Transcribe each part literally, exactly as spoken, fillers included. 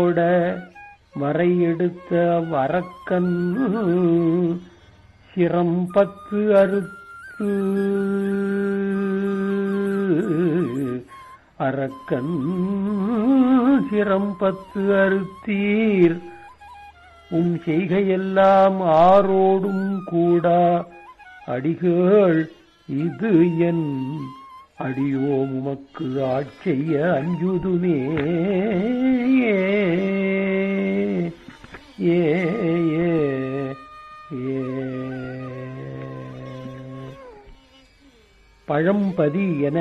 ஓட வரை எடுத்த வரக்கன் சிரம் பத்து அறுத்து அரக்கன் சிரம் பத்து அறுத்தீர் உம் செய்கையெல்லாம் ஆரோடும் கூடா அடிகள் இது என் அடியோம் உமக்கு ஆட்செய்ய அஞ்சுதுமே ஏ ஏ ஏ பழம்பதி என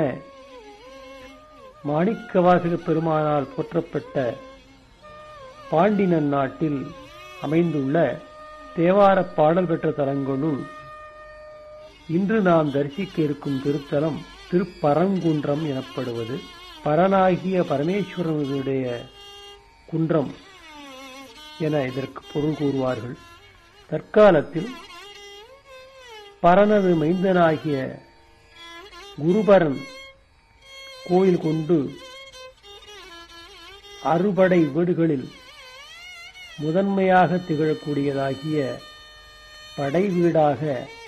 மாணிக்கவாசக பெருமானால் போற்றப்பட்ட பாண்டி நன்னாட்டில் அமைந்துள்ள தேவாரப் பாடல் பெற்ற தலங்களுள் இன்று நாம் தரிசிக்க இருக்கும் திருத்தலம் திருப்பரங்குன்றம் எனப்படுவது. பரனாகிய பரமேஸ்வரனுடைய குன்றம் என இதற்கு பொருள் கூறுவார்கள். தற்காலத்தில் பரனது மைந்தனாகிய குருபரன் கோயில் கொண்டு அறுபடை வீடுகளில் முதன்மையாக திகழக்கூடியதாகிய படை வீடாக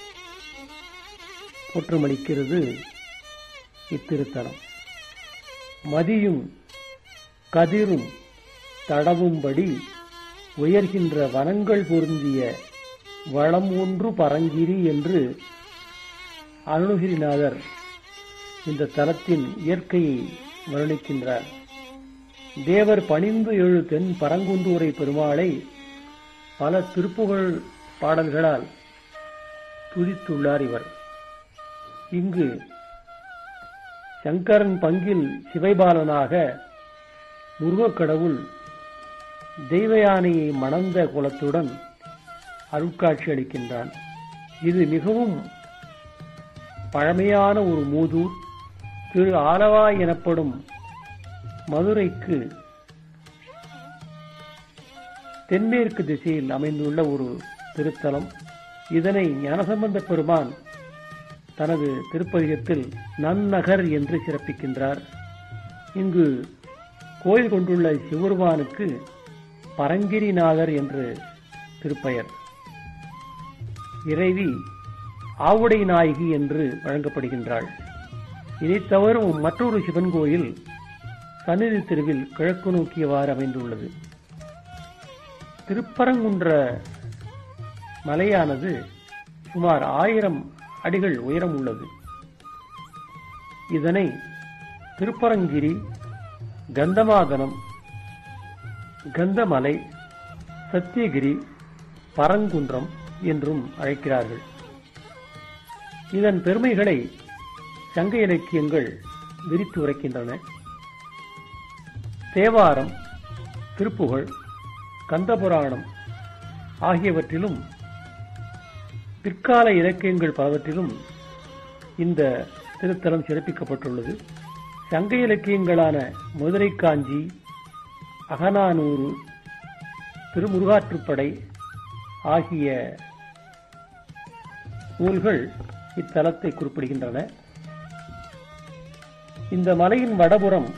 போற்றமளிக்கிறது இத்திருத்தலம். மதியும் கதிரும் தடவும்படி உயர்கின்ற வனங்கள் பொருந்திய வளம் ஒன்று பரங்கிரி என்று அருணகிரிநாதர் இந்த தலத்தின் இயற்கையை வர்ணிக்கின்றார். தேவர் பணிந்து எழு தென் பரங்குன்றூரை பெருமாளை பல திருப்புகழ் பாடல்களால் துதித்துள்ளார் இவர். இங்கு சங்கரன் பங்கில் சிவைபாலனாக முருகக்கடவுள் தெய்வயானையை மணந்த குலத்துடன் அருட்காட்சி அளிக்கின்றான். இது மிகவும் பழமையான ஒரு மூதூர். திரு ஆலவாய் எனப்படும் மதுரைக்கு தென்மேற்கு திசையில் அமைந்துள்ள ஒரு திருத்தலம். இதனை ஞானசம்பந்த பெருமான் தனது திருப்பதிகத்தில் நன்னகர் என்று சிறப்பிக்கின்றார். இங்கு கோயில் கொண்டுள்ள சிவபெருமானுக்கு பரங்கிரிநாதர் என்று திருப்பெயர். இறைவி ஆவுடை நாயகி என்று வழங்கப்படுகின்றாள். இதை தவிர மற்றொரு சிவன் கோயில் சந்நிதி தெருவில் கிழக்கு நோக்கியவாறு அமைந்துள்ளது. திருப்பரங்குன்ற மலையானது சுமார் ஆயிரம் அடிகள் உயரம் உள்ளது. இதனை திருப்பரங்கிரி, கந்தமாதனம், கந்தமலை, சத்தியகிரி, பரங்குன்றம் என்றும் அழைக்கிறார்கள். இதன் பெருமைகளை சங்க இலக்கியங்கள் விரித்து உரைக்கின்றன. தேவாரம், திருப்புகழ், கந்தபுராணம் ஆகியவற்றிலும் பிற்கால இலக்கியங்கள் பலவற்றிலும் இந்த திருத்தலம் சிறப்பிக்கப்பட்டுள்ளது. சங்க இலக்கியங்களான மதுரை காஞ்சி, அகநானூறு, திருமுருகாற்றுப்படை ஆகிய நூல்கள் இத்தலத்தை குறிப்பிடுகின்றன. இந்த மலையின் வடபுறம்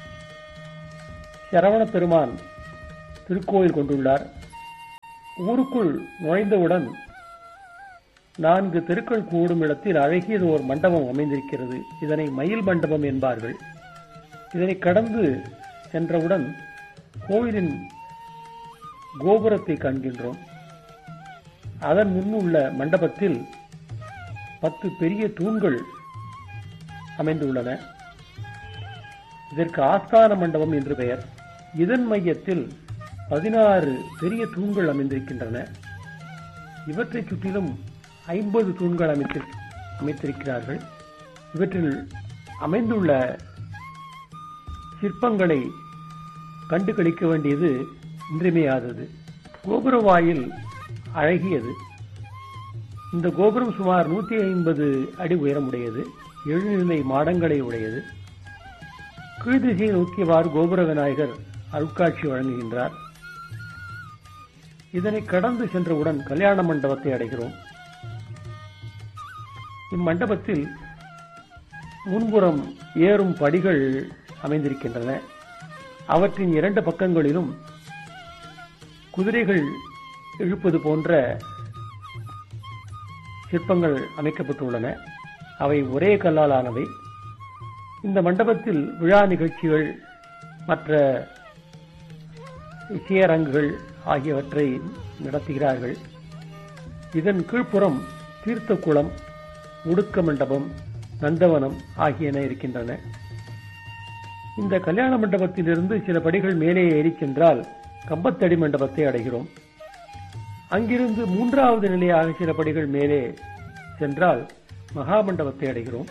சரவண பெருமான் திருக்கோயில் கொண்டுள்ளார். ஊருக்குள் நுழைந்தவுடன் நான்கு தெருக்கள் கூடும் இடத்தில் அழகியது ஒரு மண்டபம் அமைந்திருக்கிறது. இதனை மயில் மண்டபம் என்பார்கள். இதனை கடந்து சென்றவுடன் கோயிலின் கோபுரத்தை காண்கின்றோம். அதன் முன்னுள்ள மண்டபத்தில் பத்து பெரிய தூண்கள் அமைந்துள்ளன. இதற்கு ஆஸ்தான மண்டபம் என்று பெயர். இதன் மையத்தில் பதினாறு பெரிய தூண்கள் அமைந்திருக்கின்றன. இவற்றை சுற்றிலும் ஐம்பது தூண்கள் அமைத்திருக்கிறார்கள். இவற்றில் அமைந்துள்ள சிற்பங்களை கண்டு களிக்க வேண்டியது இன்றியமையாதது. கோபுர வாயில் அழகியது. இந்த கோபுரம் சுமார் நூத்தி ஐம்பது அடி உயரமுடையது. எழுநிலை மாடங்களை உடையது. கீழ்திசையை நோக்கியவாறு கோபுர விநாயகர் அருட்காட்சி வழங்குகின்றார். இதனை கடந்து சென்றவுடன் கல்யாண மண்டபத்தை அடைகிறோம். இம்மண்டபத்தில் முன்புறம் ஏறும் படிகள் அமைந்திருக்கின்றன. அவற்றின் இரண்டு பக்கங்களிலும் குதிரைகள் இழுப்பது போன்ற சிற்பங்கள் அமைக்கப்பட்டுள்ளன. அவை ஒரே கல்லால் ஆனவை. இந்த மண்டபத்தில் விழா நிகழ்ச்சிகள், மற்ற இசையரங்குகள் ஆகியவற்றை நடத்துகிறார்கள். இதன் கீழ்ப்புறம் தீர்த்த குளம், உடுக்க மண்டபம், நந்தவனம் ஆகியன இருக்கின்றன. இந்த கல்யாண மண்டபத்திலிருந்து சில படிகள் மேலே ஏறி சென்றால் கம்பத்தடி மண்டபத்தை அடைகிறோம். அங்கிருந்து மூன்றாவது நிலையாக சில படிகள் மேலே சென்றால் மகா மண்டபத்தை அடைகிறோம்.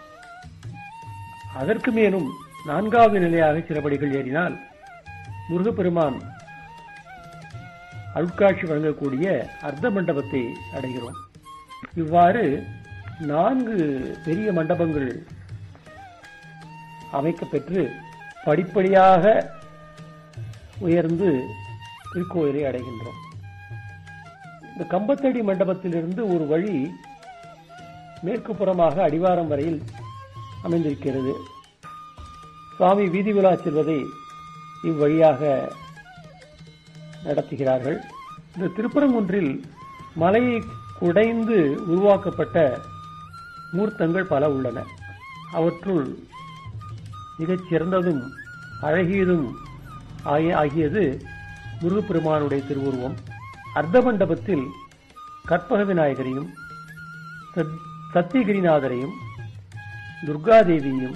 அதற்கு மேலும் நான்காவது நிலையாக சில படிகள் ஏறினால் முருகப்பெருமான் அருட்காட்சி வழங்கக்கூடிய அர்த்த மண்டபத்தை அடைகிறோம். இவ்வாறு நான்கு பெரிய மண்டபங்கள் அமைக்கப்பெற்று படிப்படியாக உயர்ந்து திருக்கோயிலை அடைகின்றோம். இந்த கம்பத்தடி மண்டபத்திலிருந்து ஒரு வழி மேற்கு புறமாக அடிவாரம் வரையில் அமைந்திருக்கிறது. சுவாமி வீதி விழா செல்வதை இவ்வழியாக நடத்துகிறார்கள். இந்த திருப்பரங்குன்றில் மலையை குடைந்து உருவாக்கப்பட்ட மூர்த்தங்கள் பல உள்ளன. அவற்றுள் மிகச் சிறந்ததும் அழகியதும் ஆகியது முருகப்பெருமானுடைய திருவுருவம். அர்த்த மண்டபத்தில் கற்பக விநாயகரையும் சத்தியகிரிநாதரையும் துர்காதேவியையும்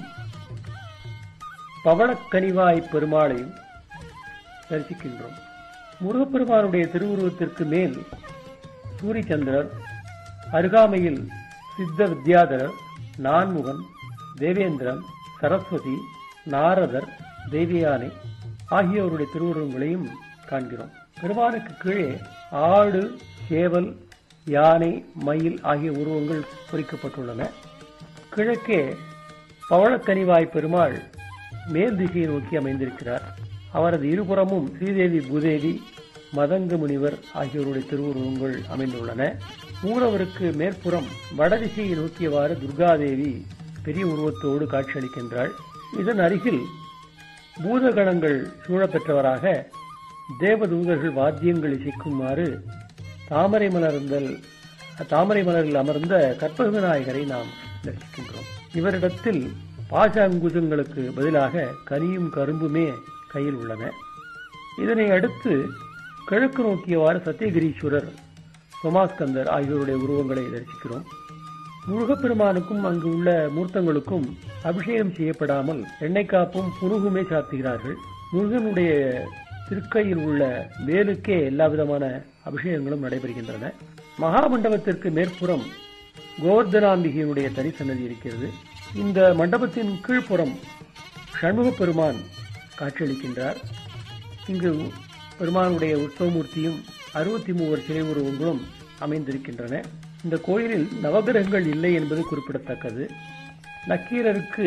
பவளக்கனிவாய் பெருமாளையும் தரிசிக்கின்றோம். முருகப்பெருமானுடைய திருவுருவத்திற்கு மேல் சூரியச்சந்திரர், அருகாமையில் சித்த வித்யாதரர், நான்முகன், தேவேந்திரன், சரஸ்வதி, நாரதர், தேவியானை ஆகியோருடைய திருவுருவங்களையும் காண்கிறோம். பெருமானுக்கு கீழே ஆடு, சேவல், யானை, மயில் ஆகிய உருவங்கள் பொறிக்கப்பட்டுள்ளன. கிழக்கே பவளக்கனிவாய் பெருமாள் மேல் திசையை நோக்கி அமைந்திருக்கிறார். அவரது இருபுறமும் ஸ்ரீதேவி, பூதேவி, மதங்க முனிவர் ஆகியோருடைய திருவுருவங்கள் அமைந்துள்ளன. மூலவருக்கு மேற்புறம் வடதிசையை நோக்கியவாறு துர்காதேவி பெரிய உருவத்தோடு காட்சியளிக்கின்றாள். இதன் அருகில் பூதகணங்கள் சூழப்பெற்றவராக தேவதூதர்கள் வாத்தியங்கள் இசைக்குமாறு தாமரை மலர்ந்தல் தாமரை மலரில் அமர்ந்த கற்பக விநாயகரை நாம் தரிசிக்கின்றோம். இவரிடத்தில் பாச அங்குஜங்களுக்கு பதிலாக கனியும் கரும்புமே கையில் உள்ளன. இதனை அடுத்து கிழக்கு நோக்கியவாறு சத்தியகிரீஸ்வரர், சோமாஸ்கந்தர் ஆகியோருடைய உருவங்களை தரிசிக்கிறோம். முருகப்பெருமானுக்கும் அங்கு உள்ள மூர்த்தங்களுக்கும் அபிஷேகம் செய்யப்படாமல் எண்ணெய் காப்பும் புனுகுமே சாத்துகிறார்கள். முருகனுடைய திருக்கையில் உள்ள வேலுக்கே எல்லா விதமான அபிஷேகங்களும் நடைபெறுகின்றன. மகாமண்டபத்திற்கு மேற்புறம் கோவர்தனாம்பிகையினுடைய தனி சன்னதி இருக்கிறது. இந்த மண்டபத்தின் கீழ்ப்புறம் சண்முக பெருமான் காட்சியளிக்கின்றார். இங்கு பெருமானுடைய உற்சவமூர்த்தியும் அறுபத்தி மூவர் சிலை உருவங்களும் அமைந்திருக்கின்றன. இந்த கோயிலில் நவகிரகங்கள் இல்லை என்பது குறிப்பிடத்தக்கது. நக்கீரருக்கு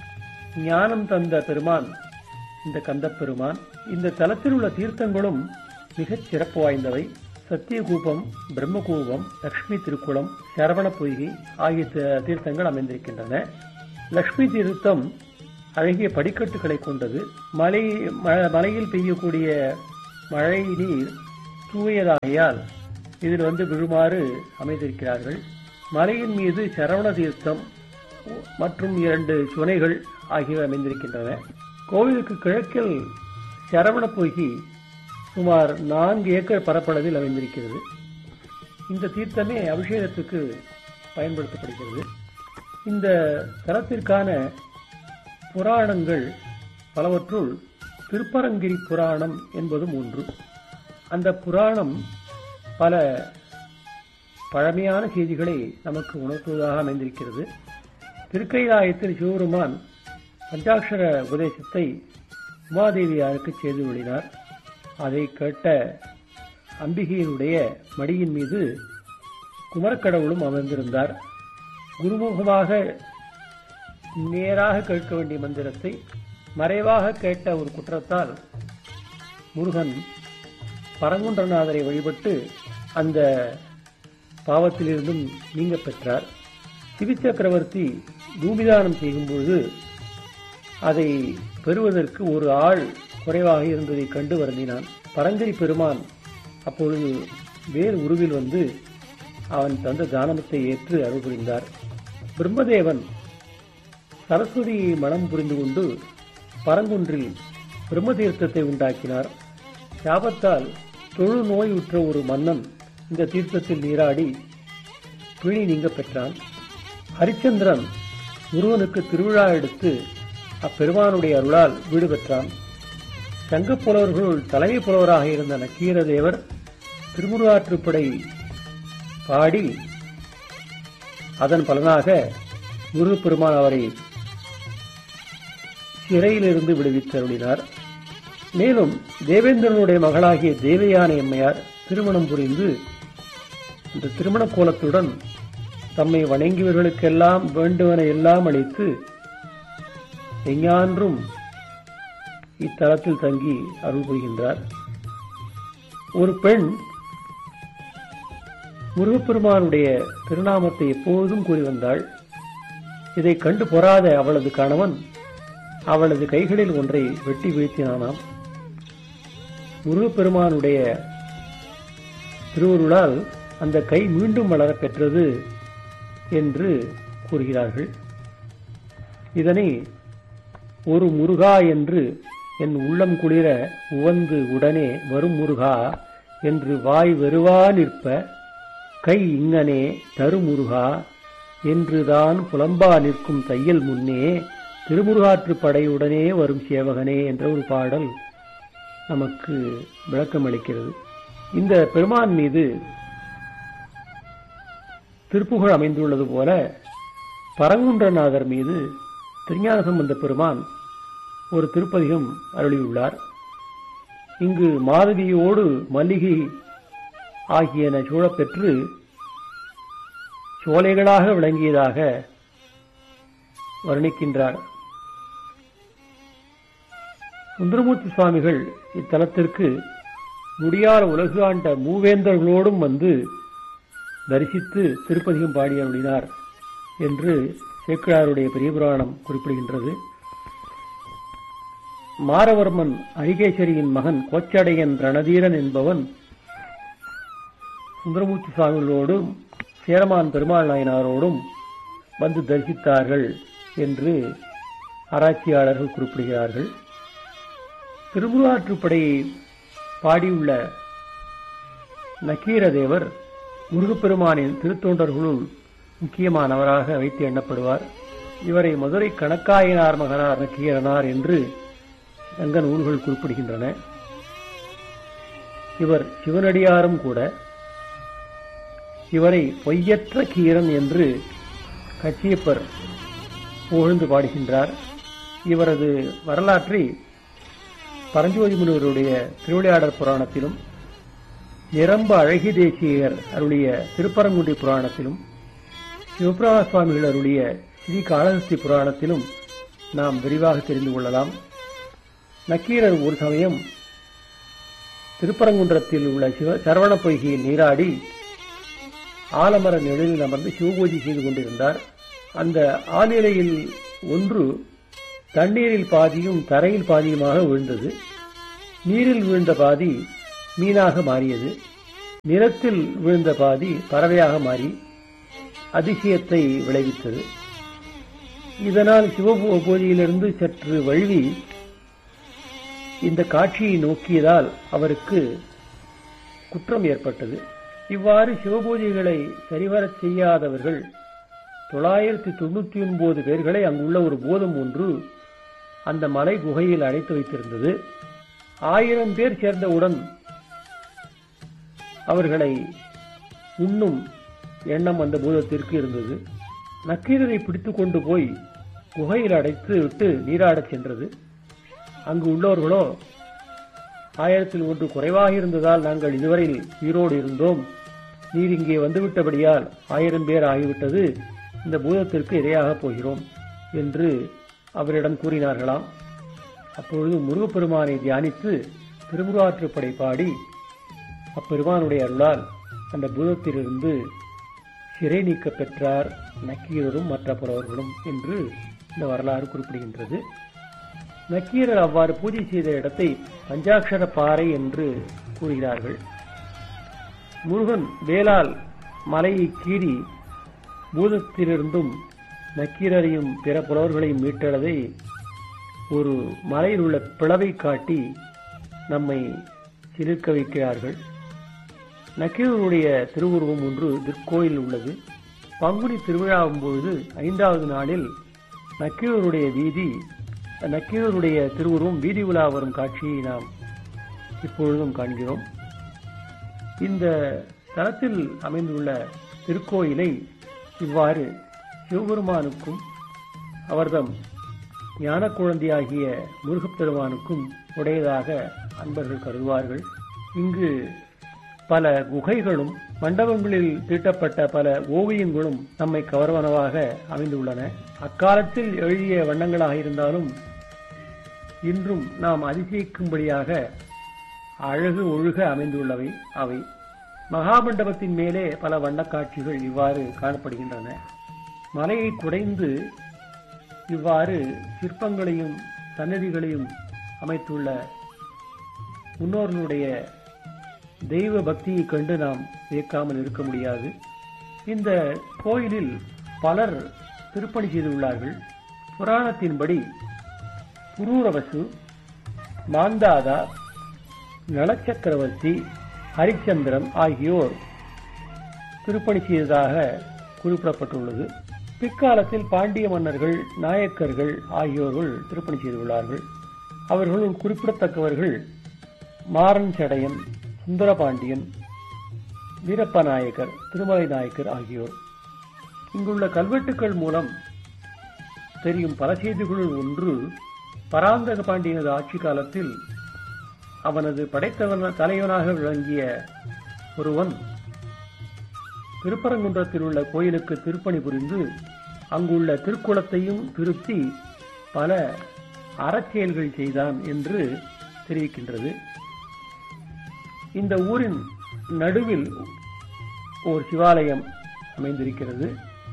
ஞானம் தந்த பெருமான் இந்த கந்தப்பெருமான். இந்த தலத்தில் உள்ள தீர்த்தங்களும் மிகச் சிறப்பு வாய்ந்தவை. சத்தியகூபம், பிரம்மகூபம், லட்சுமி திருக்குளம், சரவண பொய்கை ஆகிய தீர்த்தங்கள் அமைந்திருக்கின்றன. லட்சுமி தீர்த்தம் அழகிய படிக்கட்டுகளை கொண்டது. மலை மலையில் பெய்யக்கூடிய மழை நீர் தூயதாகையால் இதில் வந்து விழுமாறு அமைந்திருக்கிறார்கள். மலையின் மீது சரவண தீர்த்தம் மற்றும் இரண்டு சுனைகள் ஆகியவை அமைந்திருக்கின்றன. கோவிலுக்கு கிழக்கில் சரவண பொய்கை சுமார் நான்கு ஏக்கர் பரப்பளவில் அமைந்திருக்கிறது. இந்த தீர்த்தமே அபிஷேகத்துக்கு பயன்படுத்தப்படுகிறது. இந்த தலத்திற்கான புராணங்கள் பலவற்றுள் திருப்பரங்கிரி புராணம் என்பதும் ஒன்று. அந்த புராணம் பல பழமையான செய்திகளை நமக்கு உணர்த்துவதாக அமைந்திருக்கிறது. திருக்கைலாயத்தில் சிவபெருமான் பஞ்சாட்சர உபதேசத்தை உமாதேவியாருக்கு செய்து விழினார். அதை கேட்ட அம்பிகையினுடைய மடியின் மீது குமரக்கடவுளும் அமர்ந்திருந்தார். குருமுகமாக நேராக கேட்க வேண்டிய மந்திரத்தை மறைவாக கேட்ட ஒரு குற்றத்தால் முருகன் பரங்குன்றநாதரை வழிபட்டு அந்த பாவத்திலிருந்தும் நீங்க பெற்றார். சிவி சக்கரவர்த்தி பூமிதானம் செய்யும்பொழுது அதை பெறுவதற்கு ஒரு ஆள் குறைவாக இருந்ததை கண்டு வருந்தினான். பரஞ்சரி பெருமான் அப்பொழுது வேறு உருவில் வந்து அவன் தந்த தானத்தை ஏற்று அருள் புரிந்தார். பிரம்மதேவன் சரஸ்வதியை மனம் புரிந்து கொண்டு பரங்குன்றில் பிரம்ம தீர்த்தத்தை உண்டாக்கினார். சாபத்தால் தொழு நோய் உற்ற ஒரு மன்னன் இந்த தீர்த்தத்தில் நீராடி பிணி நீங்க பெற்றான். ஹரிச்சந்திரன் முருகனுக்கு திருவிழா எடுத்து அப்பெருமானுடைய அருளால் வீடு பெற்றான். சங்கப் புலவர்களுள் தலைமை புலவராக இருந்த நக்கீரதேவர் திருமுருகாற்றுப்படை பாடி அதன் பலனாக முருகப்பெருமான் அவரை சிறையிலிருந்து விடுவித்தருளினார். மேலும் தேவேந்திரனுடைய மகளாகிய தேவயானை அம்மையார் திருமணம் புரிந்து இந்த திருமண கோலத்துடன் தம்மை வணங்கியவர்களுக்கெல்லாம் வேண்டுவன எல்லாம் அளித்து எஞ்ஞான்றும் இத்தலத்தில் தங்கி அருள் புரிகின்றார். ஒரு பெண் முருகப்பெருமானுடைய திருநாமத்தை எப்போதும் கூறி வந்தாள். இதை கண்டு பொறாத அவளது கணவன் அவளது கைகளில் ஒன்றை வெட்டி வீழ்த்தினானாம். முருகப்பெருமானுடைய திருவருளால் அந்த கை மீண்டும் வளர பெற்றது என்று கூறுகிறார்கள். இதனை ஒரு முருகா என்று என் உள்ளம் குளிர உவந்து உடனே வரும் முருகா என்று வாய் வெறுவா நிற்ப கை இங்கனே தருமுருகா என்றுதான் புலம்பா நிற்கும் தையல் முன்னே திருமுருகாற்று படையுடனே வரும் சேவகனே என்ற ஒரு பாடல் நமக்கு விளக்கம் அளிக்கிறது. இந்த பெருமான் மீது திருப்புகழ் அமைந்துள்ளது போல பரங்குன்றநாதர் மீது திருஞான சம்பந்த பெருமான் ஒரு திருப்பதிகம் அருளியுள்ளார். இங்கு மாதவியோடு மல்லிகை ஆகியன சூழப்பெற்று சோலைகளாக விளங்கியதாக வர்ணிக்கின்றார். சுந்தரமூர்த்தி சுவாமிகள் இத்தலத்திற்கு முடியாத உலகு ஆண்ட மூவேந்தர்களோடும் வந்து தரிசித்து திருப்பதிகம் பாடி அருளினார் என்று சேக்கிழாருடைய பெரிய புராணம் குறிப்பிடுகின்றது. மாரவர்மன் அரிகேசரியின் மகன் கோச்சடையன் ரணதீரன் என்பவன் சுந்தரமூர்த்தி சுவாமிகளோடும் சேரமான் பெருமாள் நாயனாரோடும் வந்து தரிசித்தார்கள் என்று ஆராய்ச்சியாளர்கள் குறிப்பிடுகிறார்கள். திருமுருகாற்றுப்படையை பாடியுள்ள நக்கீரதேவர் முருகப்பெருமானின் திருத்தொண்டர்களுள் முக்கியமானவராக வைத்து எண்ணப்படுவார். இவரை மதுரை கணக்காயனார் மகனார் நக்கீரனார் என்று சங்க நூல்கள் குறிப்பிடுகின்றன. இவர் சிவனடியாரும் கூட. இவரை பொய்யற்ற கீரன் என்று கச்சியப்பர் புகழ்ந்து பாடுகின்றார். இவரது வரலாற்றை பரஞ்சோதி முனிவருடைய திருவிளையாடற் புராணத்திலும் நிரம்ப அழகி தேசியர் அருளிய திருப்பரங்குன்றி புராணத்திலும் சிவபிரகாச சுவாமிகள் அருளிய ஸ்ரீ காளஹஸ்தி புராணத்திலும் நாம் விரிவாக தெரிந்து கொள்ளலாம். நக்கீரர் ஒரு சமயம் திருப்பரங்குன்றத்தில் உள்ள சிவ சரவண பொய்கையில் நீராடி ஆலமர நிழலில் அமர்ந்து சிவபூஜை செய்து கொண்டிருந்தார். அந்த ஆலிலையில் ஒன்று தண்ணீரில் பாதியும் தரையில் பாதியுமாக விழுந்தது. நீரில் விழுந்த பாதி மீனாக மாறியது. நிலத்தில் விழுந்த பாதி பறவையாக மாறி அதிசயத்தை விளைவித்தது. இதனால் சிவபூஜையிலிருந்து சற்று வழுவி இந்த காட்சியை நோக்கியதால் அவருக்கு குற்றம் ஏற்பட்டது. இவ்வாறு சிவபூஜைகளை சரிவரச் செய்யாதவர்கள் தொள்ளாயிரத்தி தொண்ணூத்தி ஒன்பது பேர்களை அங்குள்ள ஒரு பூதம் ஒன்று அந்த மலை குகையில் அடைத்து வைத்திருந்தது. ஆயிரம் பேர் சேர்ந்தவுடன் அவர்களை உண்ணும் எண்ணம் அந்த பூதத்திற்கு இருந்தது. நக்கீரரை பிடித்துக் கொண்டு போய் குகையில் அடைத்து விட்டு நீராடச் சென்றது. அங்கு உள்ளவர்களோ ஆயிரத்தில் ஒன்று குறைவாக இருந்ததால் நாங்கள் இதுவரையில் உயிரோடு இருந்தோம், நீர் இங்கே வந்துவிட்டபடியால் ஆயிரம் பேர் ஆகிவிட்டது, இந்த பூதத்திற்கு இரையாக போகிறோம் என்று அவரிடம் கூறினார்களாம். அப்பொழுது முருகப்பெருமானை தியானித்து திருமுருகாற்றுப்படை பாடி அப்பெருமானுடைய அருளால் அந்த பூதத்திலிருந்து சிறை நீக்க பெற்றார் நக்கீரரும் மற்ற புலவர்களும் என்று இந்த வரலாறு குறிப்பிடுகின்றது. நக்கீரர் அவ்வாறு பூஜை செய்த இடத்தை பஞ்சாட்சர பாறை என்று கூறுகிறார்கள். முருகன் வேலால் மலையை கீறி பூதத்திலிருந்தும் நக்கீரரையும் பிற புலவர்களையும் மீட்டெழுதை ஒரு மலையில் உள்ள பிளவை காட்டி நம்மை சிலிர்க்க வைக்கிறார்கள். நக்கீரருடைய திருவுருவம் ஒன்று திருக்கோயில் உள்ளது. பங்குனி திருவிழாவும் பொழுது ஐந்தாவது நாளில் நக்கீரருடைய வீதி நக்கீரருடைய திருவுருவம் வீதி உலா வரும் காட்சியை நாம் இப்பொழுதும் காண்கிறோம். இந்த தலத்தில் அமைந்துள்ள திருக்கோயிலை இவ்வாறு சிவபெருமானுக்கும் அவர்தம் ஞான குழந்தையாகிய முருகப்பெருமானுக்கும் உடையதாக அன்பர்கள் கருதுவார்கள். இங்கு பல குகைகளும் மண்டபங்களில் தீட்டப்பட்ட பல ஓவியங்களும் நம்மை கவர்வனவாக அமைந்துள்ளன. அக்காலத்தில் எழுதிய வண்ணங்களாக இருந்தாலும் இன்றும் நாம் அதிசயிக்கும்படியாக அழகு ஒழுக அமைந்துள்ளவை அவை. மகாமண்டபத்தின் மேலே பல வண்ணக்காட்சிகள் இவ்வாறு காணப்படுகின்றன. மலையை குடைந்து இவ்வாறு சிற்பங்களையும் சன்னதிகளையும் அமைத்துள்ள முன்னோர்களுடைய தெய்வ பக்தியை கண்டு நாம் வியக்காமல் இருக்க முடியாது. இந்த கோயிலில் பலர் திருப்பணி செய்துள்ளார்கள். புராணத்தின்படி புரூரவசு, மாந்தாதா, நலச்சக்கரவர்த்தி, ஹரிச்சந்திரன் ஆகியோர் திருப்பணி செய்ததாக குறிப்பிடப்பட்டுள்ளது. பிற்காலத்தில் பாண்டிய மன்னர்கள், நாயக்கர்கள் ஆகியோர்கள் திருப்பணி செய்துள்ளார்கள். அவர்களுள் குறிப்பிடத்தக்கவர்கள் மாறன் சடையன், சுந்தரபாண்டியன், வீரப்ப நாயக்கர், திருமலை நாயக்கர் ஆகியோர். இங்குள்ள கல்வெட்டுக்கள் மூலம் தெரியும் பல செய்திகளுள் ஒன்று, பராந்தக பாண்டியனது ஆட்சி காலத்தில் அவனது படைத்தவன தலைவனாக விளங்கிய ஒருவன் திருப்பரங்குன்றத்தில் உள்ள கோயிலுக்கு திருப்பணி புரிந்து அங்குள்ள திருக்குளத்தையும் திருத்தி பல அறச்செயல்கள் செய்தான் என்று தெரிவிக்கின்றது. இந்த ஊரின் நடுவில் ஒரு சிவாலயம் அமைந்திருக்கிறது.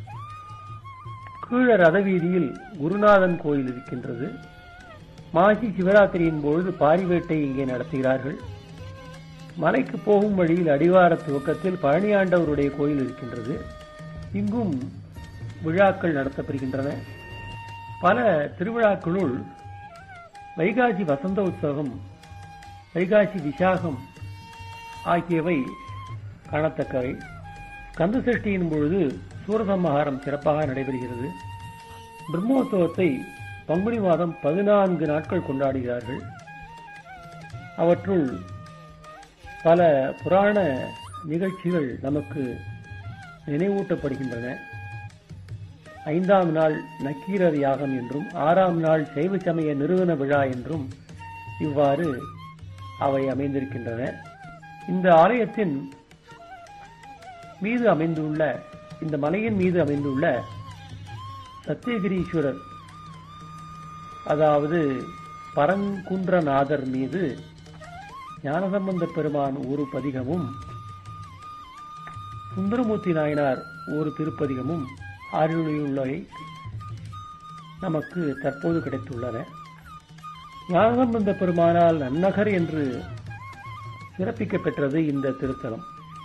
கீழ ரதவீதியில் குருநாதன் கோயில் இருக்கின்றது. மாசி சிவராத்திரியின் பொழுது பாரிவேட்டை இங்கே நடத்துகிறார்கள். மலைக்கு போகும் வழியில் அடிவார துவக்கத்தில் பழனியாண்டவருடைய கோயில் இருக்கின்றது. இங்கும் விழாக்கள் நடத்தப்படுகின்றன. பல திருவிழாக்களுள் வைகாசி வசந்த உற்சவம், வைகாசி விசாகம் ஆகியவை காணத்தக்கவை. கந்த சஷ்டியின் பொழுது சூரசம்ஹாரம் சிறப்பாக நடைபெறுகிறது. பிரம்மோற்சவத்தை பங்குனி மாதம் பதினான்கு நாட்கள் கொண்டாடுகிறார்கள். அவற்றுள் பல புராண நிகழ்ச்சிகள் நமக்கு நினைவூட்டப்படுகின்றன. ஐந்தாம் நாள் நக்கீரர் யாகம் என்றும் ஆறாம் நாள் சைவ சமய நிறுவன விழா என்றும் இவ்வாறு அவை அமைந்திருக்கின்றன. இந்த ஆலயத்தின் மீது அமைந்துள்ள இந்த மலையின் மீது அமைந்துள்ள சத்தியகிரீஸ்வரர், அதாவது பரங்குன்றநாதர் மீது ஞானசம்பந்த பெருமான் ஒரு பதிகமும், சுந்தரமூர்த்தி நாயனார் ஒரு திருப்பதிகமும் அருளியுள்ளவை நமக்கு தற்போது கிடைத்துள்ளன. ஞானசம்பந்த பெருமானால் நன்னகர் என்று சிறப்பிக்கப்பெற்றது இந்த திருத்தலம்.